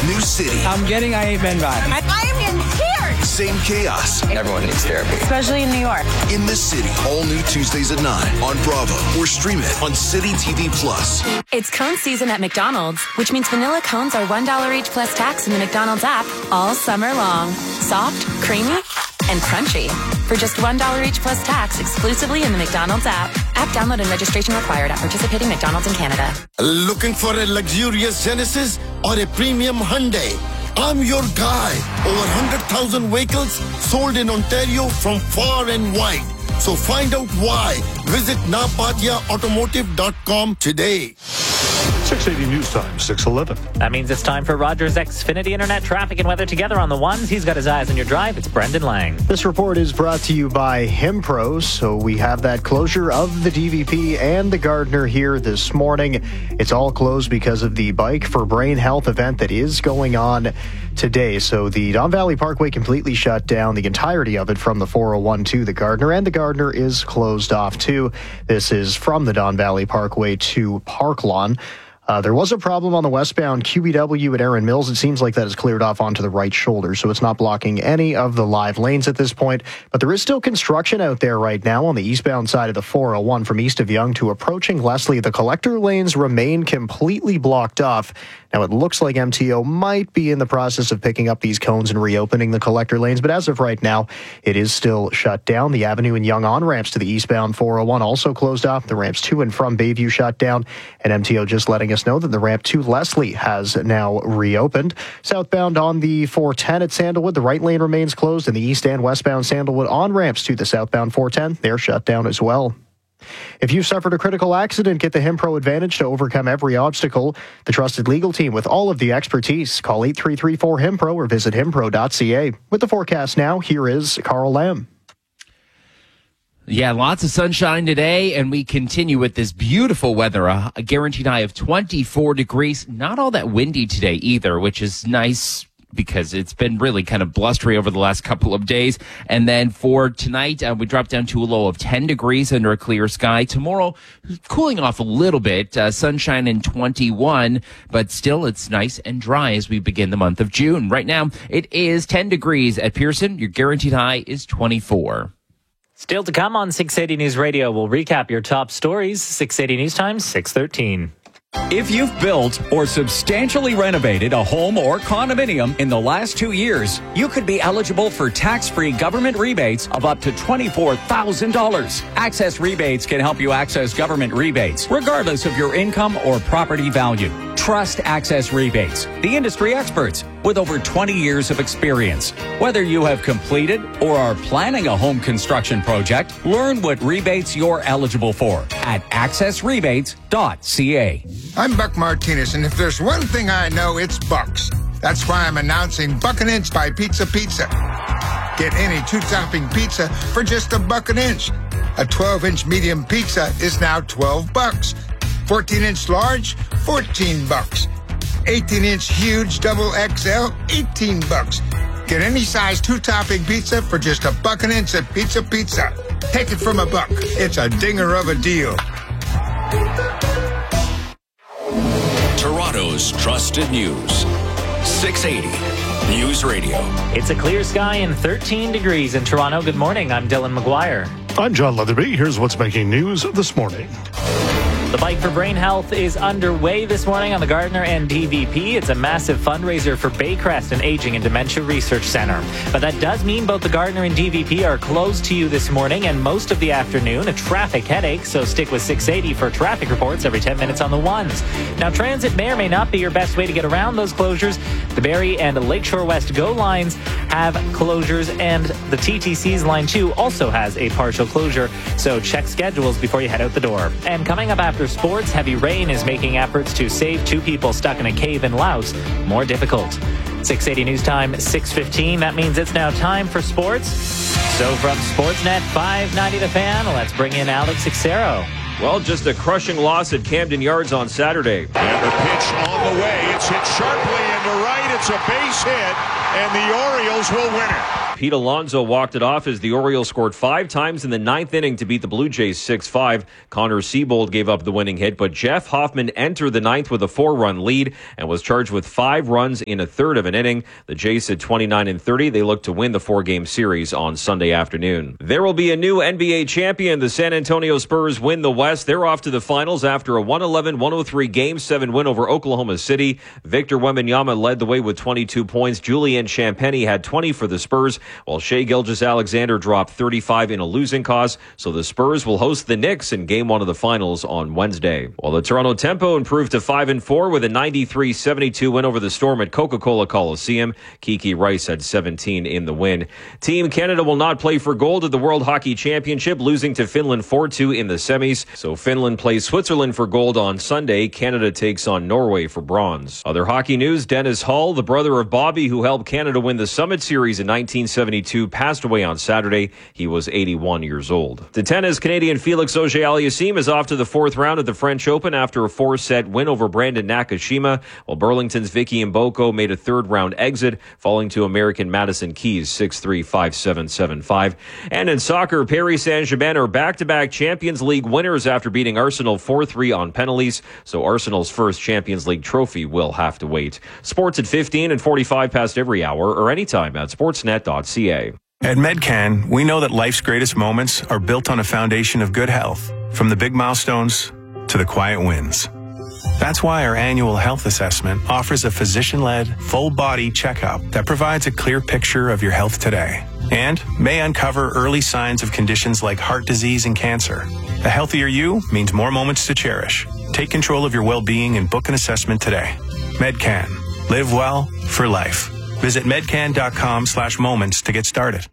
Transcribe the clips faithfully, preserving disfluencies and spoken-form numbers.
New city. I'm getting I Hate Men vibes. I'm in tears. Same chaos. Everyone needs therapy. Especially in New York. In the City. All new Tuesdays at nine on Bravo or stream it on City T V Plus. It's cone season at McDonald's, which means vanilla cones are one dollar each plus tax in the McDonald's app all summer long. Soft, creamy, and crunchy. For just one dollar each plus tax exclusively in the McDonald's app. App download and registration required at participating McDonald's in Canada. Looking for a luxurious Genesis or a premium Hyundai? I'm your guy. Over one hundred thousand vehicles sold in Ontario from far and wide. So find out why. Visit napatia automotive dot com today. six eighty News Time, six eleven. That means it's time for Rogers Xfinity Internet traffic and weather together on the ones. He's got his eyes on your drive. It's Brendan Lang. This report is brought to you by Himpro. So we have that closure of the D V P and the Gardiner here this morning. It's all closed because of the Bike for Brain Health event that is going on today. So the Don Valley Parkway completely shut down, the entirety of it from the four oh one to the Gardiner, and the Gardiner is closed off too. This is from the Don Valley Parkway to Park Lawn. Uh, there was a problem on the westbound Q B W at Erin Mills. It seems like that is cleared off onto the right shoulder, so it's not blocking any of the live lanes at this point. But there is still construction out there right now on the eastbound side of the four oh one from east of Yonge to approaching Leslie. The collector lanes remain completely blocked off. Now, it looks like M T O might be in the process of picking up these cones and reopening the collector lanes, but as of right now, it is still shut down. The Avenue and Yonge on-ramps to the eastbound four oh one also closed off. The ramps to and from Bayview shut down, and M T O just letting us know that the ramp to Leslie has now reopened. Southbound on the four ten at Sandalwood, the right lane remains closed, and the east and westbound Sandalwood on-ramps to the southbound four ten, they're shut down as well. If you've suffered a critical accident, get the Himpro Advantage to overcome every obstacle. The trusted legal team with all of the expertise. Call eight three three four Himpro or visit himpro dot c a. With the forecast now, here is Carl Lamb. Yeah, lots of sunshine today, and we continue with this beautiful weather. A, a guaranteed high of twenty-four degrees. Not all that windy today either, which is nice because it's been really kind of blustery over the last couple of days. And then for tonight, uh, we drop down to a low of ten degrees under a clear sky. Tomorrow, cooling off a little bit, uh, sunshine in twenty-one, but still it's nice and dry as we begin the month of June. Right now, it is ten degrees at Pearson. Your guaranteed high is twenty-four. Still to come on six eighty News Radio, we'll recap your top stories. six eighty News Time, six thirteen. If you've built or substantially renovated a home or condominium in the last two years, you could be eligible for tax-free government rebates of up to twenty-four thousand dollars. Access Rebates can help you access government rebates, regardless of your income or property value. Trust Access Rebates, the industry experts with over twenty years of experience. Whether you have completed or are planning a home construction project, learn what rebates you're eligible for at access rebates dot c a. I'm Buck Martinez, and if there's one thing I know, it's Bucks. That's why I'm announcing Buck an Inch by Pizza Pizza. Get any two-topping pizza for just a buck an inch. A twelve-inch medium pizza is now twelve bucks. fourteen-inch large, fourteen bucks. eighteen-inch huge double X L, eighteen bucks. Get any size two-topping pizza for just a buck an inch at Pizza Pizza. Take it from a buck. It's a dinger of a deal. Toronto's trusted news. six eighty News Radio. It's a clear sky and thirteen degrees in Toronto. Good morning. I'm Dylan McGuire. I'm John Leatherby. Here's what's making news this morning. The Bike for Brain Health is underway this morning on the Gardiner and D V P. It's a massive fundraiser for Baycrest and Aging and Dementia Research Center. But that does mean both the Gardiner and D V P are closed to you this morning and most of the afternoon. A traffic headache, so stick with six eighty for traffic reports every ten minutes on the ones. Now, transit may or may not be your best way to get around those closures. The Barrie and Lakeshore West GO lines have closures, and the T T C's line two also has a partial closure, so check schedules before you head out the door. And coming up after sports, heavy rain is making efforts to save two people stuck in a cave in Laos more difficult. six eighty News Time, six fifteen. That means it's now time for sports. So from Sportsnet five ninety The Fan, let's bring in Alex Xero. Well, just a crushing loss at Camden Yards on Saturday. And the pitch on the way. It's hit sharply into right. It's a base hit, and the Orioles will win it. Pete Alonso walked it off as the Orioles scored five times in the ninth inning to beat the Blue Jays six five. Connor Siebold gave up the winning hit, but Jeff Hoffman entered the ninth with a four-run lead and was charged with five runs in a third of an inning. The Jays at twenty-nine and thirty. They look to win the four-game series on Sunday afternoon. There will be a new N B A champion. The San Antonio Spurs win the West. They're off to the finals after a one eleven one oh three Game seven win over Oklahoma City. Victor Wembanyama led the way with twenty-two points. Julian Champagnie had twenty for the Spurs, while Shai Gilgeous-Alexander dropped thirty-five in a losing cause. So the Spurs will host the Knicks in Game one of the finals on Wednesday. While the Toronto Tempo improved to five and four with a ninety-three seventy-two win over the Storm at Coca-Cola Coliseum. Kiki Rice had seventeen in the win. Team Canada will not play for gold at the World Hockey Championship, losing to Finland four two in the semis. So Finland plays Switzerland for gold on Sunday. Canada takes on Norway for bronze. Other hockey news, Dennis Hull, the brother of Bobby, who helped Canada win the Summit Series in nineteen seventy-two, passed away on Saturday. He was eighty-one years old. The tennis, Canadian Felix Auger-Aliassime is off to the fourth round of the French Open after a four-set win over Brandon Nakashima, while Burlington's Vicky Mboko made a third-round exit, falling to American Madison Keys six three, five seven, seven five. And in soccer, Paris Saint-Germain are back-to-back Champions League winners after beating Arsenal four three on penalties, so Arsenal's first Champions League trophy will have to wait. Sports at fifteen and forty-five past every hour or anytime at sportsnet dot c a. At Medcan, we know that life's greatest moments are built on a foundation of good health, from the big milestones to the quiet wins. That's why our annual health assessment offers a physician-led, full-body checkup that provides a clear picture of your health today and may uncover early signs of conditions like heart disease and cancer. A healthier you means more moments to cherish. Take control of your well-being and book an assessment today. Medcan. Live well for life. Visit medcan.com slash moments to get started.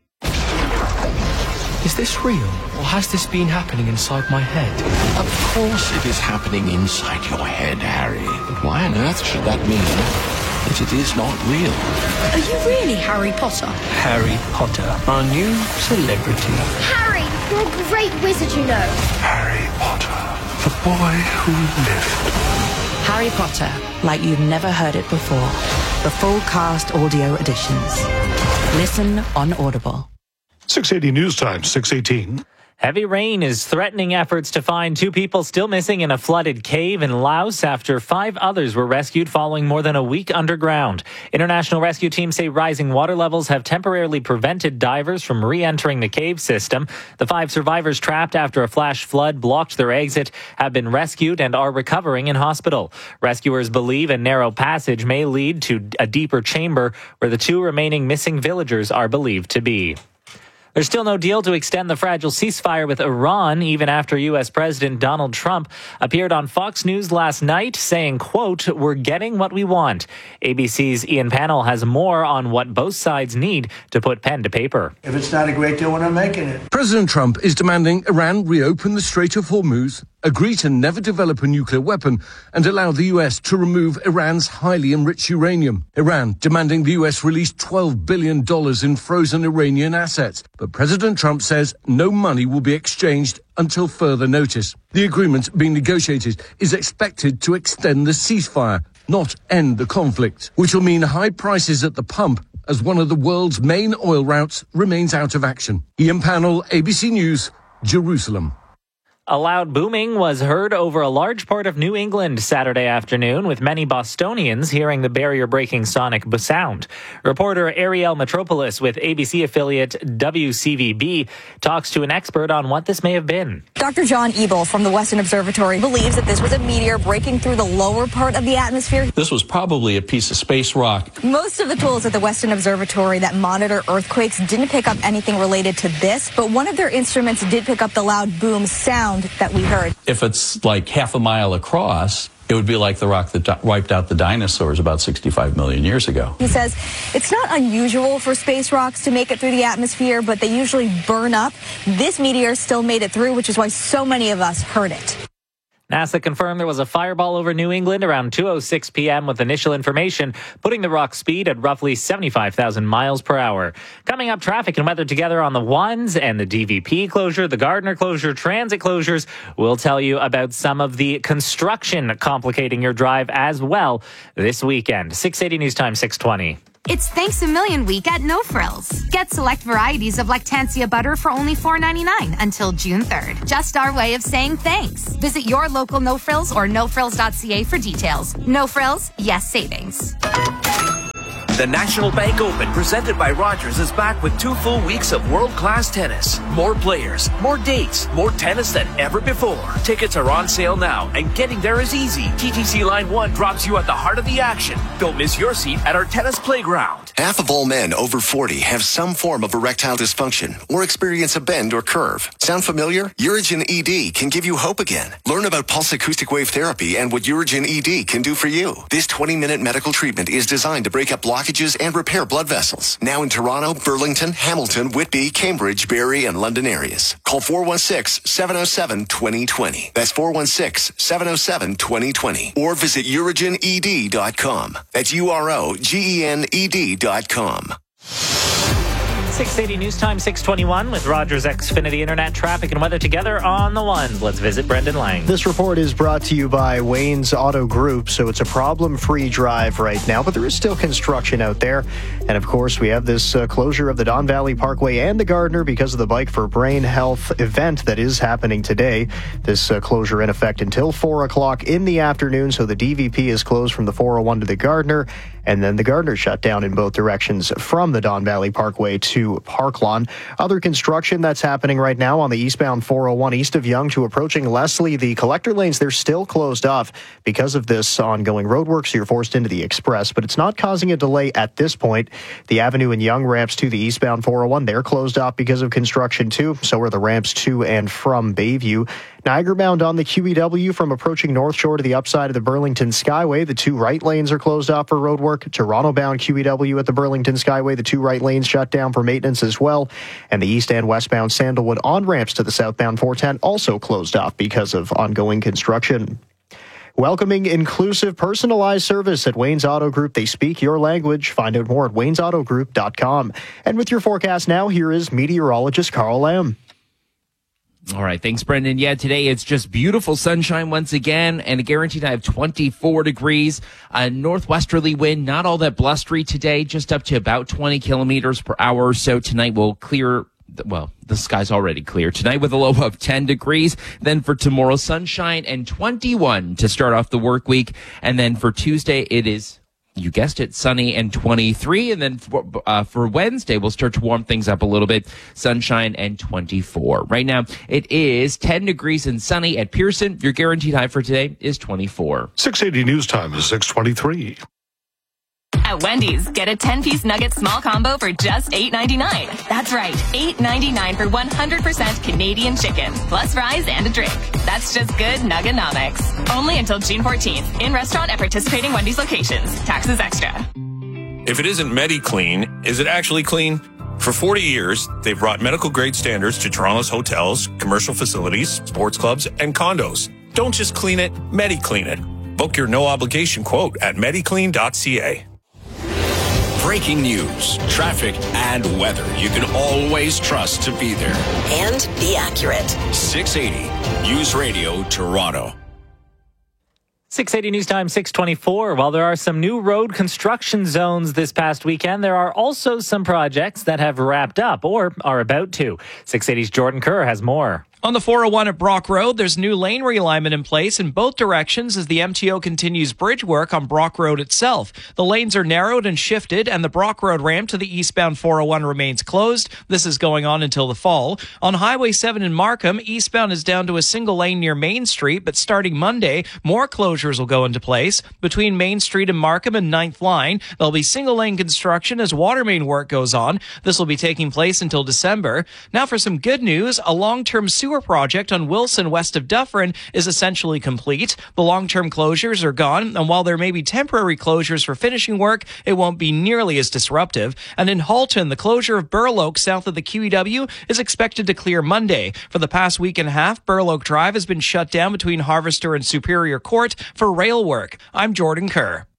Is this real, or has this been happening inside my head? Of course it is happening inside your head, Harry. But why on earth should that mean that it is not real? Are you really Harry Potter? Harry Potter, our new celebrity. Harry, you're a great wizard, you know. Harry Potter, the boy who lived. Harry Potter, like you've never heard it before. The full cast audio editions. Listen on Audible. six eighty News Time, six eighteen. Heavy rain is threatening efforts to find two people still missing in a flooded cave in Laos after five others were rescued following more than a week underground. International rescue teams say rising water levels have temporarily prevented divers from re-entering the cave system. The five survivors trapped after a flash flood blocked their exit have been rescued and are recovering in hospital. Rescuers believe a narrow passage may lead to a deeper chamber where the two remaining missing villagers are believed to be. There's still no deal to extend the fragile ceasefire with Iran, even after U S President Donald Trump appeared on Fox News last night saying, quote, "We're getting what we want." A B C's Ian Pannell has more on what both sides need to put pen to paper. If it's not a great deal, we're not making it. President Trump is demanding Iran reopen the Strait of Hormuz, agree to never develop a nuclear weapon, and allow the U S to remove Iran's highly enriched uranium. Iran demanding the U S release twelve billion dollars in frozen Iranian assets. But President Trump says no money will be exchanged until further notice. The agreement being negotiated is expected to extend the ceasefire, not end the conflict, which will mean high prices at the pump as one of the world's main oil routes remains out of action. Ian Pannell, A B C News, Jerusalem. A loud booming was heard over a large part of New England Saturday afternoon, with many Bostonians hearing the barrier-breaking sonic sound. Reporter Ariel Metropolis with A B C affiliate W C V B talks to an expert on what this may have been. Doctor John Ebel from the Weston Observatory believes that this was a meteor breaking through the lower part of the atmosphere. This was probably a piece of space rock. Most of the tools at the Weston Observatory that monitor earthquakes didn't pick up anything related to this, but one of their instruments did pick up the loud boom sound that we heard. If it's like half a mile across, it would be like the rock that di- wiped out the dinosaurs about sixty-five million years ago. He says it's not unusual for space rocks to make it through the atmosphere, but they usually burn up. This meteor still made it through, which is why so many of us heard it. NASA confirmed there was a fireball over New England around two oh six p.m. with initial information putting the rock's speed at roughly seventy-five thousand miles per hour. Coming up, traffic and weather together on the ones and the D V P closure, the Gardner closure, transit closures. We'll tell you about some of the construction complicating your drive as well this weekend. six eighty News Time, six twenty. It's Thanks a Million week at No Frills. Get select varieties of Lactantia butter for only four ninety-nine until June third. Just our way of saying thanks. Visit your local No Frills or no frills dot c a for details. No Frills, yes savings. The National Bank Open, presented by Rogers, is back with two full weeks of world-class tennis. More players, more dates, more tennis than ever before. Tickets are on sale now, and getting there is easy. T T C Line one drops you at the heart of the action. Don't miss your seat at our tennis playground. Half of all men over forty have some form of erectile dysfunction or experience a bend or curve. Sound familiar? Urigen E D can give you hope again. Learn about pulse acoustic wave therapy and what Urigen E D can do for you. This twenty-minute medical treatment is designed to break up blockages and repair blood vessels. Now in Toronto, Burlington, Hamilton, Whitby, Cambridge, Barrie, and London areas. Call four one six, seven oh seven, two oh two oh. That's four one six, seven oh seven, two oh two oh. Or visit urigen e d dot com. That's U R O G E N E D dot com. six eighty News Time, six twenty-one with Rogers Xfinity Internet traffic and weather together on the ones. Let's visit Brendan Lang. This report is brought to you by Wayne's Auto Group. So it's a problem-free drive right now, but there is still construction out there. And of course, we have this uh, closure of the Don Valley Parkway and the Gardiner because of the Bike for Brain Health event that is happening today. This uh, closure in effect until four o'clock in the afternoon. So the D V P is closed from the four oh one to the Gardiner. And then the Gardiner shut down in both directions from the Don Valley Parkway to Parklawn. Other construction that's happening right now on the eastbound four oh one east of Yonge to approaching Leslie. The collector lanes, they're still closed off because of this ongoing roadwork, so you're forced into the express. But it's not causing a delay at this point. The Avenue and Yonge ramps to the eastbound four oh one, they're closed off because of construction too. So are the ramps to and from Bayview. Niagara bound on the Q E W from approaching North Shore to the upside of the Burlington Skyway. The two right lanes are closed off for roadwork. Toronto bound Q E W at the Burlington Skyway. The two right lanes shut down for maintenance as well. And the east and westbound Sandalwood on-ramps to the southbound four ten also closed off because of ongoing construction. Welcoming inclusive personalized service at Wayne's Auto Group. They speak your language. Find out more at waynes auto group dot com. And with your forecast now, here is meteorologist Carl Lamb. All right. Thanks, Brendan. Yeah, today it's just beautiful sunshine once again and a guaranteed high of twenty-four degrees. A northwesterly wind, not all that blustery today, just up to about twenty kilometers per hour or so. Tonight will clear. Well, the sky's already clear. Tonight with a low of ten degrees. Then for tomorrow, sunshine and twenty-one to start off the work week. And then for Tuesday, it is, you guessed it, sunny and twenty-three. And then for, uh, for Wednesday, we'll start to warm things up a little bit. Sunshine and twenty-four. Right now, it is ten degrees and sunny at Pearson. Your guaranteed high for today is twenty-four. six eighty News Time is six twenty-three. At Wendy's, get a ten-piece nugget small combo for just eight ninety-nine. That's right, eight ninety-nine for one hundred percent Canadian chicken, plus fries and a drink. That's just good Nugganomics. Only until June fourteenth. In restaurant at participating Wendy's locations. Taxes extra. If it isn't MediClean, is it actually clean? For forty years, they've brought medical-grade standards to Toronto's hotels, commercial facilities, sports clubs, and condos. Don't just clean it, MediClean it. Book your no-obligation quote at mediclean dot c a. Breaking news, traffic, and weather you can always trust to be there. And be accurate. six eighty News Radio Toronto. six eighty News Time, six twenty-four. While there are some new road construction zones this past weekend, there are also some projects that have wrapped up or are about to. six eighty's Jordan Kerr has more. On the four oh one at Brock Road, there's new lane realignment in place in both directions as the M T O continues bridge work on Brock Road itself. The lanes are narrowed and shifted, and the Brock Road ramp to the eastbound four oh one remains closed. This is going on until the fall. On Highway seven in Markham, eastbound is down to a single lane near Main Street, but starting Monday, more closures will go into place. Between Main Street and Markham and ninth Line, there'll be single lane construction as water main work goes on. This will be taking place until December. Now for some good news, a long-term sewer project on Wilson west of Dufferin is essentially complete. The long-term closures are gone, and while there may be temporary closures for finishing work, it won't be nearly as disruptive. And in Halton, the closure of Burloak south of the Q E W is expected to clear Monday. For the past week and a half, Burloak Drive has been shut down between Harvester and Superior Court for rail work. I'm Jordan Kerr.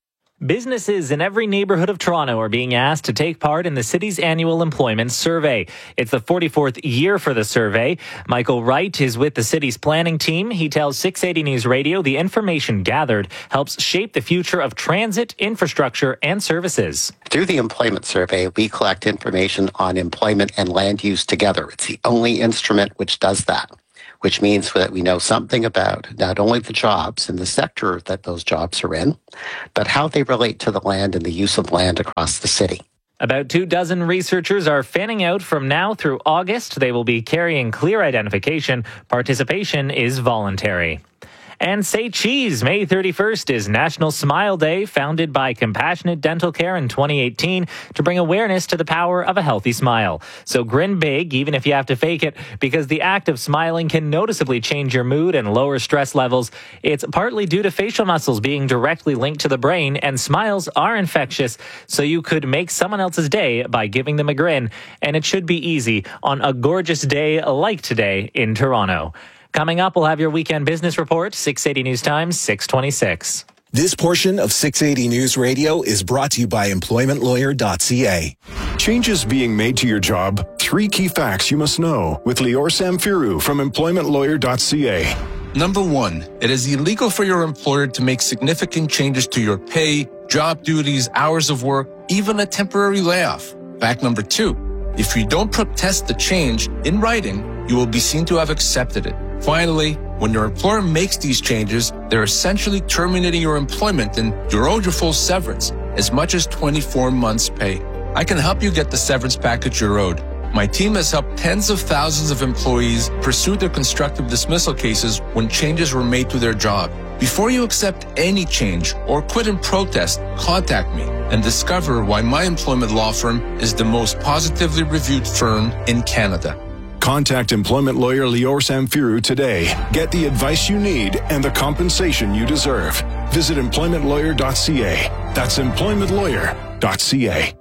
Businesses in every neighborhood of Toronto are being asked to take part in the city's annual employment survey. It's the forty-fourth year for the survey. Michael Wright is with the city's planning team. He tells six eighty News Radio the information gathered helps shape the future of transit, infrastructure, and services. Through the employment survey, we collect information on employment and land use together. It's the only instrument which does that, which means that we know something about not only the jobs and the sector that those jobs are in, but how they relate to the land and the use of land across the city. About two dozen researchers are fanning out from now through August. They will be carrying clear identification. Participation is voluntary. And say cheese. May thirty-first is National Smile Day, founded by Compassionate Dental Care in twenty eighteen to bring awareness to the power of a healthy smile. So grin big, even if you have to fake it, because the act of smiling can noticeably change your mood and lower stress levels. It's partly due to facial muscles being directly linked to the brain, and smiles are infectious, so you could make someone else's day by giving them a grin, and it should be easy on a gorgeous day like today in Toronto. Coming up, we'll have your weekend business report, six eighty News Times, six twenty-six. This portion of six eighty News Radio is brought to you by employment lawyer dot c a. Changes being made to your job. Three key facts you must know with Lior Samfiru from employment lawyer dot c a. Number one, it is illegal for your employer to make significant changes to your pay, job duties, hours of work, even a temporary layoff. Fact number two, if you don't protest the change in writing, you will be seen to have accepted it. Finally, when your employer makes these changes, they're essentially terminating your employment and you're owed your full severance, as much as twenty-four months' pay. I can help you get the severance package you're owed. My team has helped tens of thousands of employees pursue their constructive dismissal cases when changes were made to their job. Before you accept any change or quit in protest, contact me and discover why my employment law firm is the most positively reviewed firm in Canada. Contact employment lawyer Lior Samfiru today. Get the advice you need and the compensation you deserve. Visit employment lawyer dot c a. That's employment lawyer dot c a.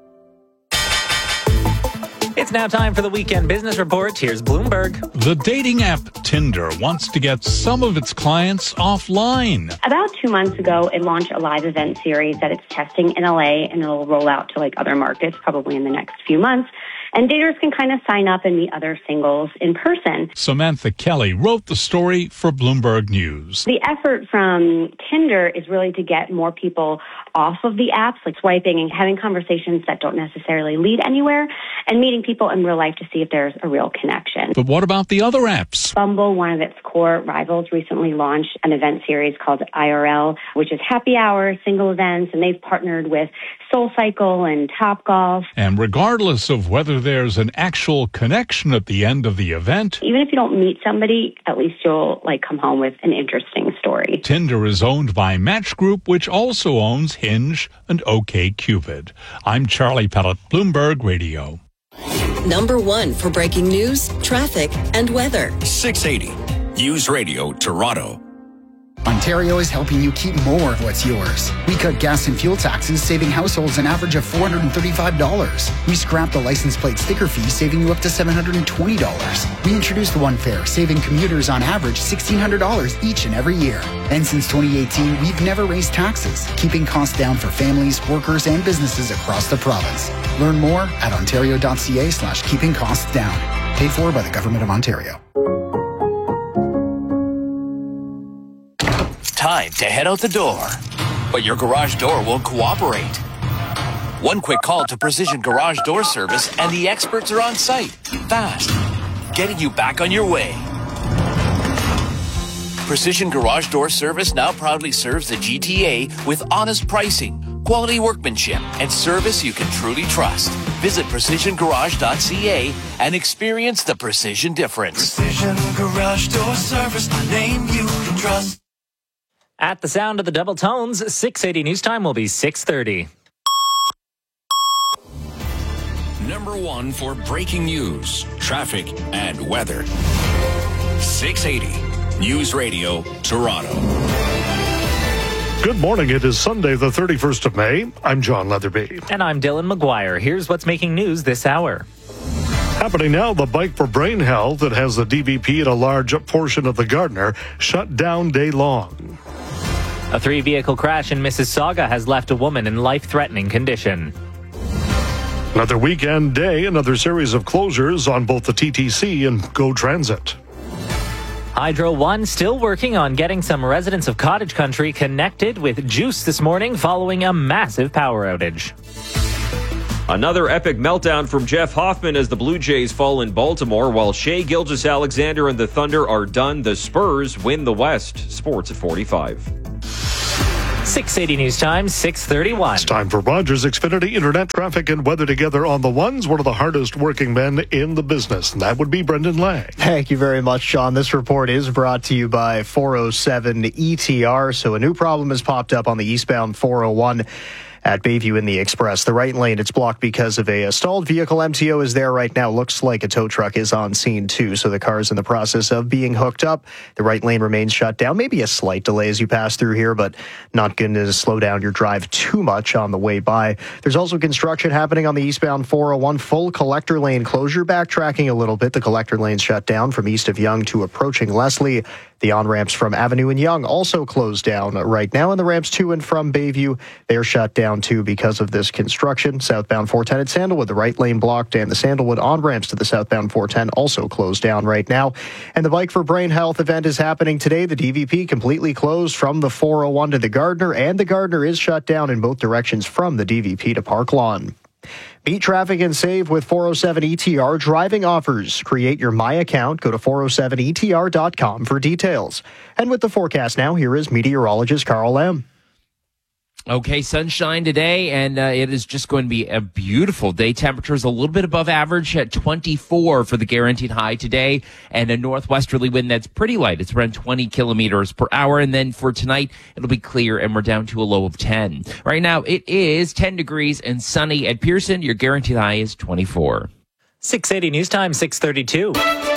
It's now time for the Weekend Business Report. Here's Bloomberg. The dating app Tinder wants to get some of its clients offline. About two months ago, it launched a live event series that it's testing in L A, and it'll roll out to like other markets probably in the next few months. And daters can kind of sign up and meet other singles in person. Samantha Kelly wrote the story for Bloomberg News. The effort from Tinder is really to get more people off of the apps, like swiping and having conversations that don't necessarily lead anywhere, and meeting people in real life to see if there's a real connection. But what about the other apps? Bumble, one of its core rivals, recently launched an event series called I R L, which is happy hour, single events, and they've partnered with SoulCycle and Topgolf. And regardless of whether there's an actual connection at the end of the event, even if you don't meet somebody, at least you'll like come home with an interesting story. Tinder is owned by Match Group, which also owns Hinge and OkCupid. I'm Charlie Pellet, Bloomberg Radio. Number one for breaking news, traffic, and weather. six eighty News Radio, Toronto. Ontario is helping you keep more of what's yours. We cut gas and fuel taxes, saving households an average of four hundred thirty-five dollars. We scrapped the license plate sticker fee, saving you up to seven hundred twenty dollars. We introduced One Fare, saving commuters on average sixteen hundred dollars each and every year. And since twenty eighteen, we've never raised taxes, keeping costs down for families, workers, and businesses across the province. Learn more at ontario dot c a slash keeping costs down. Paid for by the Government of Ontario. Time to head out the door, but your garage door won't cooperate. One quick call to Precision Garage Door Service and the experts are on site, fast, getting you back on your way. Precision Garage Door Service now proudly serves the G T A with honest pricing, quality workmanship, and service you can truly trust. Visit precision garage dot c a and experience the precision difference. Precision Garage Door Service, the name you can trust. At the sound of the double tones, six eighty News Time will be six thirty. Number one for breaking news, traffic, and weather. six eighty News Radio, Toronto. Good morning. It is Sunday, the thirty-first of May. I'm John Leatherby. And I'm Dylan McGuire. Here's what's making news this hour. Happening now, the Bike for Brain Health that has the D V P at a large portion of the Gardiner shut down day long. A three-vehicle crash in Mississauga has left a woman in life-threatening condition. Another weekend day, another series of closures on both the T T C and GO Transit. Hydro One still working on getting some residents of Cottage Country connected with juice this morning following a massive power outage. Another epic meltdown from Jeff Hoffman as the Blue Jays fall in Baltimore. While Shea Gilgeous-Alexander and the Thunder are done, the Spurs win the West. Sports at forty-five. six eighty News Time, six thirty-one. It's time for Rogers Xfinity Internet Traffic and Weather together on the ones. One of the hardest working men in the business, and that would be Brendan Lang. Thank you very much, John. This report is brought to you by four oh seven E T R. So a new problem has popped up on the eastbound four oh one. At Bayview in the Express. The right lane, it's blocked because of a, a stalled vehicle. M T O is there right now. Looks like a tow truck is on scene too, so the car is in the process of being hooked up. The right lane remains shut down. Maybe a slight delay as you pass through here, but not going to slow down your drive too much on the way by. There's also construction happening on the eastbound four oh one. Full collector lane closure, backtracking a little bit. The collector lane's shut down from east of Yonge to approaching Leslie. The on-ramps from Avenue and Yonge also closed down right now, and the ramps to and from Bayview, they're shut down too because of this construction. Southbound four ten at Sandalwood, the right lane blocked, and the Sandalwood on-ramps to the southbound four ten also closed down right now. And the Bike for Brain Health event is happening today. The D V P completely closed from the four oh one to the Gardner, and the Gardner is shut down in both directions from the D V P to Park Lawn. Beat traffic and save with four oh seven E T R driving offers. Create your My Account. Go to four oh seven E T R dot com for details. And with the forecast now, here is meteorologist Carl Lamb. Okay, sunshine today, and uh, it is just going to be a beautiful day. Temperatures a little bit above average at twenty-four for the guaranteed high today, and a northwesterly wind that's pretty light. It's around twenty kilometers per hour, and then for tonight, it'll be clear, and we're down to a low of ten. Right now, it is ten degrees and sunny at Pearson. Your guaranteed high is twenty-four. six eighty News Time, six thirty-two.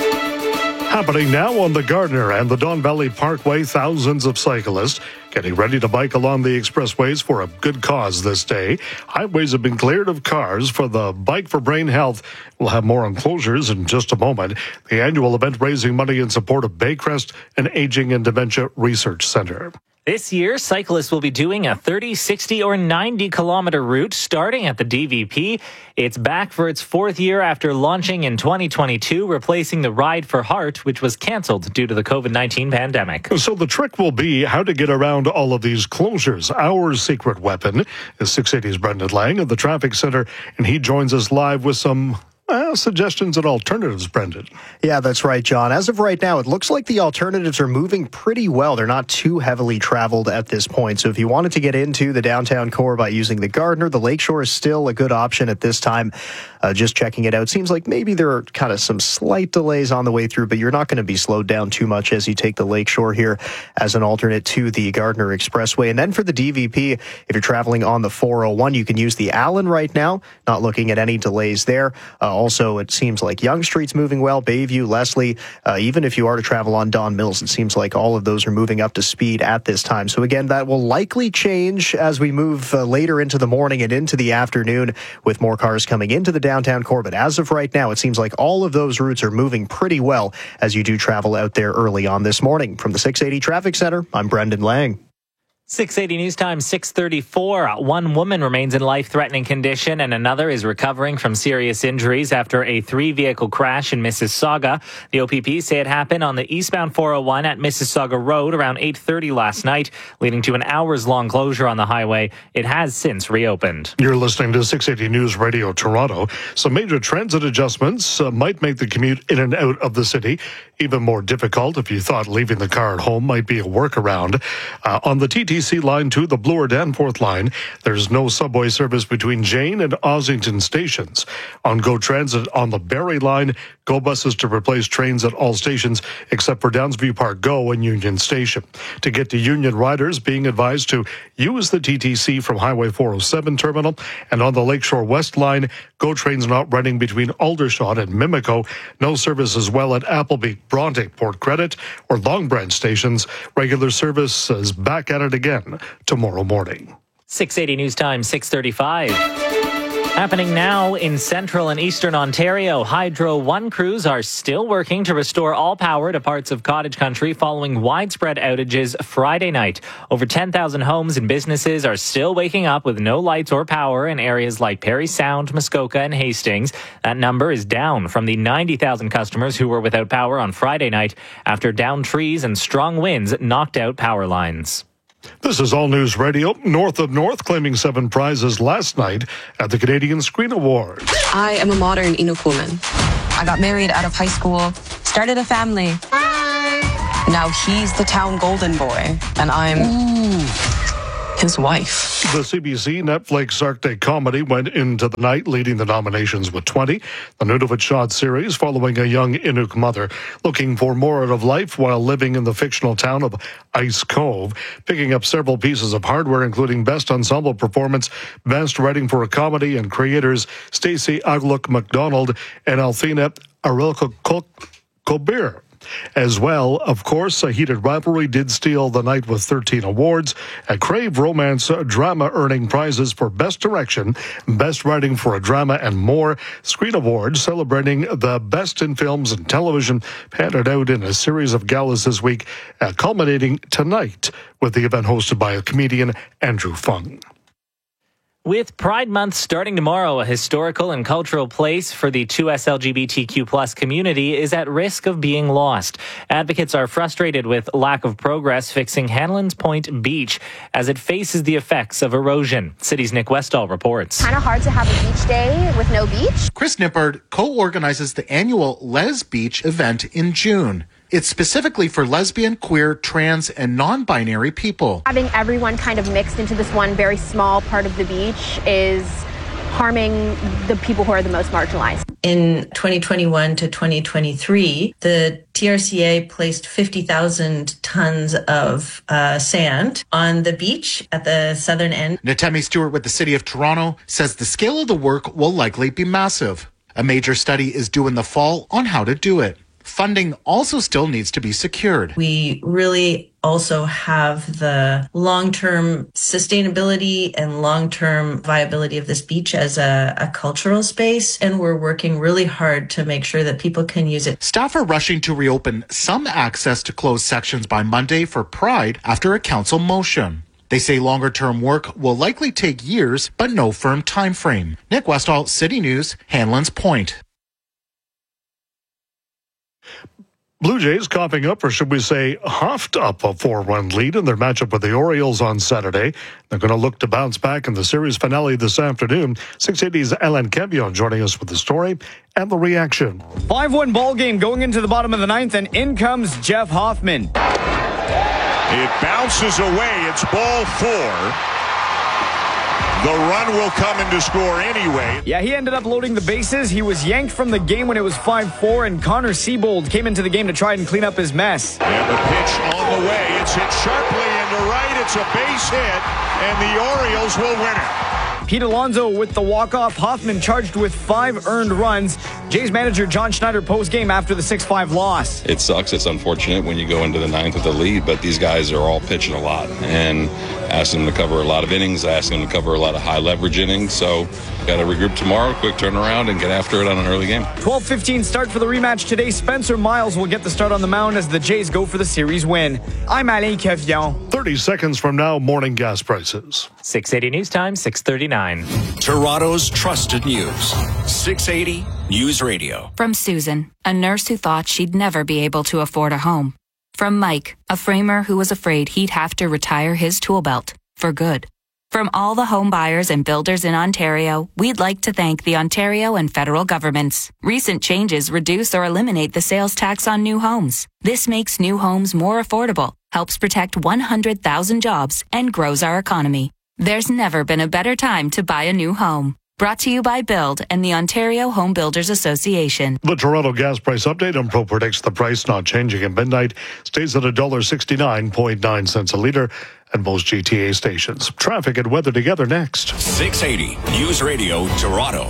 Happening now on the Gardner and the Don Valley Parkway, thousands of cyclists getting ready to bike along the expressways for a good cause this day. Highways have been cleared of cars for the Bike for Brain Health. We'll have more on closures in just a moment. The annual event raising money in support of Baycrest and Aging and Dementia Research Center. This year, cyclists will be doing a thirty, sixty, or ninety kilometer route starting at the D V P. It's back for its fourth year after launching in twenty twenty-two, replacing the Ride for Heart, which was canceled due to the COVID nineteen pandemic. So the trick will be how to get around all of these closures. Our secret weapon is six eighty's Brendan Lang at the Traffic Center, and he joins us live with some Uh, suggestions and alternatives, Brendan. Yeah, that's right, John. As of right now, it looks like the alternatives are moving pretty well. They're not too heavily traveled at this point. So if you wanted to get into the downtown core by using the Gardner, the Lakeshore is still a good option at this time. Uh, just checking it out. Seems like maybe there are kind of some slight delays on the way through, but you're not going to be slowed down too much as you take the Lakeshore here as an alternate to the Gardner Expressway. And then for the D V P, if you're traveling on the four oh one, you can use the Allen right now. Not looking at any delays there. Uh, Also, it seems like Yonge Street's moving well, Bayview, Leslie. Uh, even if you are to travel on Don Mills, it seems like all of those are moving up to speed at this time. So again, that will likely change as we move uh, later into the morning and into the afternoon with more cars coming into the downtown core. But as of right now, it seems like all of those routes are moving pretty well as you do travel out there early on this morning. From the six eighty Traffic Center, I'm Brendan Lang. six eighty News Time, six thirty-four. One woman remains in life-threatening condition and another is recovering from serious injuries after a three-vehicle crash in Mississauga. The O P P say it happened on the eastbound four oh one at Mississauga Road around eight thirty last night, leading to an hours-long closure on the highway. It has since reopened. You're listening to six eighty News Radio Toronto. Some major transit adjustments uh, might make the commute in and out of the city even more difficult if you thought leaving the car at home might be a workaround. Uh, on the T T C line to the Bloor Danforth line, there's no subway service between Jane and Ossington stations. On GO Transit on the Barrie line, GO buses to replace trains at all stations except for Downsview Park GO and Union Station. To get to Union, riders being advised to use the T T C from Highway four oh seven terminal. And on the Lakeshore West line, GO trains not running between Aldershot and Mimico. No service as well at Appleby, Bronte, Port Credit, or Long Branch stations. Regular service is back at it again tomorrow morning. six eighty News Time, six thirty-five. Happening now in central and eastern Ontario, Hydro One crews are still working to restore all power to parts of cottage country following widespread outages Friday night. Over ten thousand homes and businesses are still waking up with no lights or power in areas like Parry Sound, Muskoka and Hastings. That number is down from the ninety thousand customers who were without power on Friday night after downed trees and strong winds knocked out power lines. This is All News Radio. North of North claiming seven prizes last night at the Canadian Screen Awards. I am a modern Inuk woman. I got married out of high school, started a family. Hi. Now he's the town golden boy, and I'm Ooh. his wife. The C B C Netflix Arctic comedy went into the night, leading the nominations with twenty. The Nunavut shot series following a young Inuk mother looking for more out of life while living in the fictional town of Ice Cove, picking up several pieces of hardware, including Best Ensemble Performance, Best Writing for a Comedy, and creators Stacey Agluk MacDonald and Althina Arilka-Colbert. As well, of course, A Heated Rivalry did steal the night with thirteen awards. A Crave Romance Drama earning prizes for Best Direction, Best Writing for a Drama, and more. Screen Awards celebrating the best in films and television handed out in a series of galas this week, uh, culminating tonight with the event hosted by comedian Andrew Fung. With Pride Month starting tomorrow, a historical and cultural place for the two S L G B T Q plus community is at risk of being lost. Advocates are frustrated with lack of progress fixing Hanlan's Point Beach as it faces the effects of erosion. City's Nick Westall reports. Kind of hard to have a beach day with no beach. Chris Nippard co-organizes the annual Les Beach event in June. It's specifically for lesbian, queer, trans, and non-binary people. Having everyone kind of mixed into this one very small part of the beach is harming the people who are the most marginalized. In twenty twenty-one to twenty twenty-three, the T R C A placed fifty thousand tons of uh, sand on the beach at the southern end. Natemi Stewart with the City of Toronto says the scale of the work will likely be massive. A major study is due in the fall on how to do it. Funding also still needs to be secured. We really also have the long-term sustainability and long-term viability of this beach as a, a cultural space, and we're working really hard to make sure that people can use it. Staff are rushing to reopen some access to closed sections by Monday for Pride after a council motion. They say longer-term work will likely take years, but no firm time frame. Nick Westall, City News, Hanlan's Point. Blue Jays coughing up, or should we say huffed up, a four one lead in their matchup with the Orioles on Saturday. They're going to look to bounce back in the series finale this afternoon. six eighty's Ellen Campion joining us with the story and the reaction. five one ball game going into the bottom of the ninth, and in comes Jeff Hoffman. It bounces away. It's ball four. The run will come in to score anyway. Yeah, he ended up loading the bases. He was yanked from the game when it was five four, and Connor Siebold came into the game to try and clean up his mess. And the pitch on the way. It's hit sharply into right. It's a base hit, and the Orioles will win it. Pete Alonso with the walk-off. Hoffman charged with five earned runs. Jays manager John Schneider post-game after the six five loss. It sucks. It's unfortunate when you go into the ninth with a lead, but these guys are all pitching a lot. And asking them to cover a lot of innings, asking them to cover a lot of high-leverage innings. So got to regroup tomorrow, quick turnaround, and get after it on an early game. twelve fifteen start for the rematch today. Spencer Miles will get the start on the mound as the Jays go for the series win. I'm Alain Kevion. thirty seconds from now, morning gas prices. six eighty News Time, six thirty-nine. Toronto's trusted news. six eighty News Radio. From Susan, a nurse who thought she'd never be able to afford a home. From Mike, a framer who was afraid he'd have to retire his tool belt for good. From all the home buyers and builders in Ontario, we'd like to thank the Ontario and federal governments. Recent changes reduce or eliminate the sales tax on new homes. This makes new homes more affordable, helps protect one hundred thousand jobs, and grows our economy. There's never been a better time to buy a new home. Brought to you by Build and the Ontario Home Builders Association. The Toronto gas price update. And Pro predicts the price not changing at midnight. Stays at one dollar sixty-nine point nine cents a litre at most G T A stations. Traffic and weather together next. six eighty News Radio, Toronto.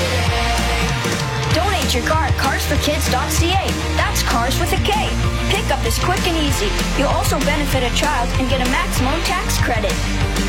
Donate your car at cars for kids dot c a. That's cars with a K. Pick is quick and easy. You'll also benefit a child and get a maximum tax credit.